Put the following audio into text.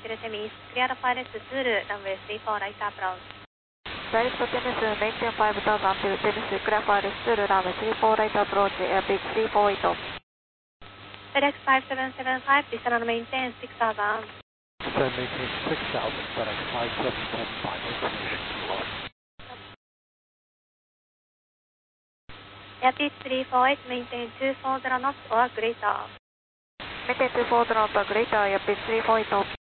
Direction East, clear the pilot to Zulu, runway 34, right approach. Direct to Genesis, maintain 5000 to Genesis, clear pilot Zulu, runway 34, right approach, Airbus 348. FedEx 5775, descend and maintain 6000. Descend maintain 6000, FedEx 5775, information below. Airbus 348, maintain 240 knots or greater. Maintain 240 knots or greater, Airbus 348.